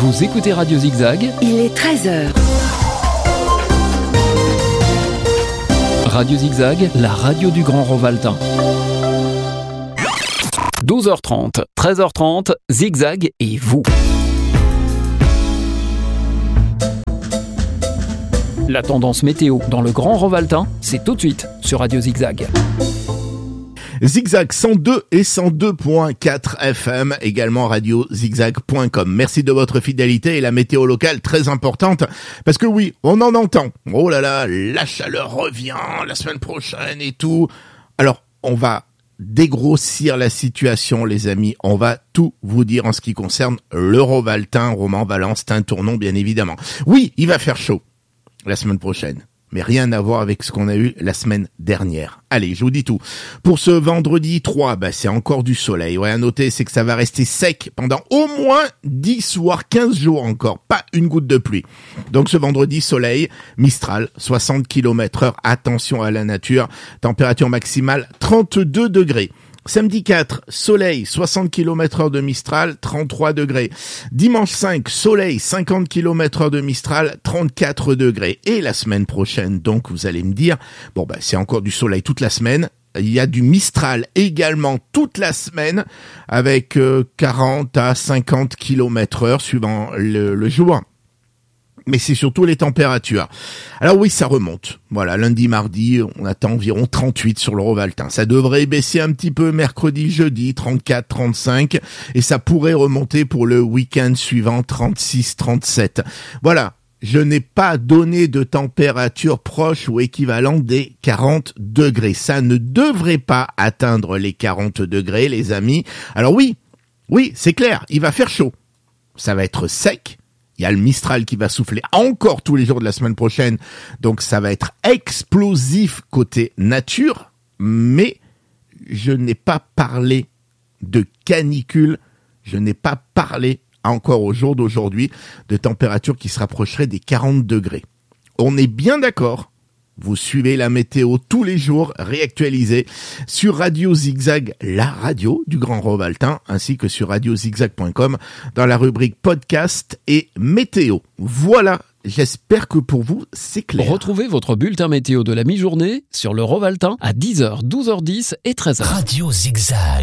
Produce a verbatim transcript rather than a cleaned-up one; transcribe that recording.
Vous écoutez Radio Zigzag. Il est treize heures. Radio Zigzag, la radio du Grand Rovaltain. douze heures trente, treize heures trente, Zigzag et vous. La tendance météo dans le Grand Rovaltain, c'est tout de suite sur Radio Zigzag. Zigzag cent deux et cent deux virgule quatre F M, également radio zigzag point com. Merci de votre fidélité et la météo locale très importante, parce que oui, on en entend. Oh là là, la chaleur revient la semaine prochaine et tout. Alors, on va dégrossir la situation, les amis. On va tout vous dire en ce qui concerne le Rovaltain, Romans, Valence, Tain-Tournon, bien évidemment. Oui, il va faire chaud la semaine prochaine, mais rien à voir avec ce qu'on a eu la semaine dernière. Allez, je vous dis tout. Pour ce vendredi trois, bah, c'est encore du soleil. Ouais, à noter, c'est que ça va rester sec pendant au moins dix voire quinze jours encore. Pas une goutte de pluie. Donc ce vendredi, soleil, Mistral, soixante kilomètres heure. Attention à la nature. Température maximale, trente-deux degrés. Samedi quatre, soleil, soixante kilomètres heure de Mistral, trente-trois degrés. Dimanche cinq, soleil, cinquante kilomètres heure de Mistral, trente-quatre degrés. Et la semaine prochaine, donc, vous allez me dire, bon, bah, c'est encore du soleil toute la semaine. Il y a du Mistral également toute la semaine avec euh, quarante à cinquante kilomètres heure suivant le, le jour. Mais c'est surtout les températures. Alors oui, ça remonte. Voilà, lundi, mardi, on attend environ trente-huit sur le Rovaltain. Ça devrait baisser un petit peu mercredi, jeudi, trente-quatre, trente-cinq. Et ça pourrait remonter pour le week-end suivant, trente-six, trente-sept. Voilà, je n'ai pas donné de température proche ou équivalente des quarante degrés. Ça ne devrait pas atteindre les quarante degrés, les amis. Alors oui, oui, c'est clair, il va faire chaud. Ça va être sec. Il y a le Mistral qui va souffler encore tous les jours de la semaine prochaine. Donc ça va être explosif côté nature. Mais je n'ai pas parlé de canicule. Je n'ai pas parlé encore au jour d'aujourd'hui de température qui se rapprocherait des quarante degrés. On est bien d'accord. Vous suivez la météo tous les jours réactualisée sur Radio Zigzag, la radio du Grand Rovaltain, ainsi que sur radio zigzag point com dans la rubrique podcast et météo. Voilà, j'espère que pour vous, c'est clair. Retrouvez votre bulletin météo de la mi-journée sur le Rovaltain à dix heures, douze heures dix et treize heures. Radio Zigzag.